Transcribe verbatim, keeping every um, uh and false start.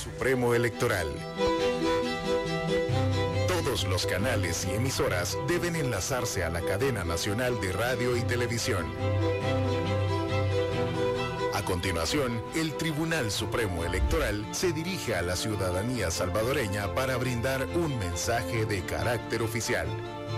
Supremo Electoral. Todos los canales y emisoras deben enlazarse a la cadena nacional de radio y televisión. A continuación, el Tribunal Supremo Electoral se dirige a la ciudadanía salvadoreña para brindar un mensaje de carácter oficial.